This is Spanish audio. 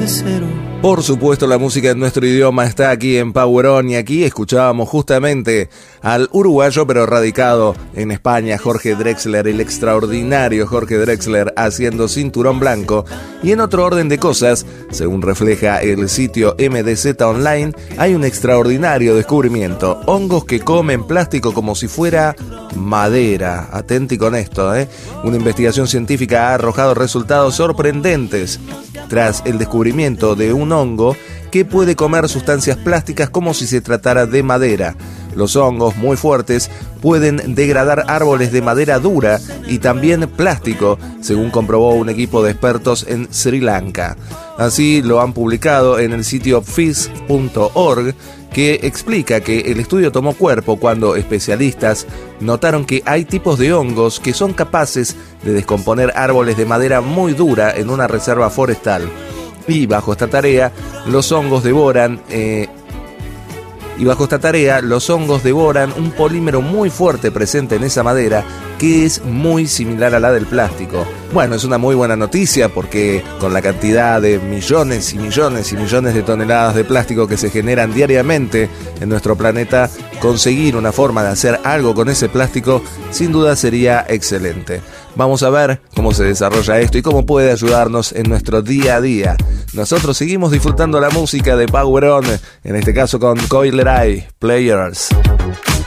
de cero. Por supuesto, la música en nuestro idioma está aquí en Power On, y aquí escuchábamos justamente al uruguayo pero radicado en España, Jorge Drexler, el extraordinario Jorge Drexler, haciendo Cinturón Blanco. Y en otro orden de cosas, según refleja el sitio MDZ Online, hay un extraordinario descubrimiento: hongos que comen plástico como si fuera madera. Atenti con esto, Una investigación científica ha arrojado resultados sorprendentes tras el descubrimiento de un hongo que puede comer sustancias plásticas como si se tratara de madera. Los hongos muy fuertes pueden degradar árboles de madera dura y también plástico, según comprobó un equipo de expertos en Sri Lanka. Así lo han publicado en el sitio phys.org, que explica que el estudio tomó cuerpo cuando especialistas notaron que hay tipos de hongos que son capaces de descomponer árboles de madera muy dura en una reserva forestal. Y bajo esta tarea, los hongos devoran un polímero muy fuerte presente en esa madera, que es muy similar a la del plástico. Bueno, es una muy buena noticia, porque con la cantidad de millones y millones y millones de toneladas de plástico que se generan diariamente en nuestro planeta, conseguir una forma de hacer algo con ese plástico sin duda sería excelente. Vamos a ver cómo se desarrolla esto y cómo puede ayudarnos en nuestro día a día. Nosotros seguimos disfrutando la música de Power On, en este caso con Coil Ray, Players.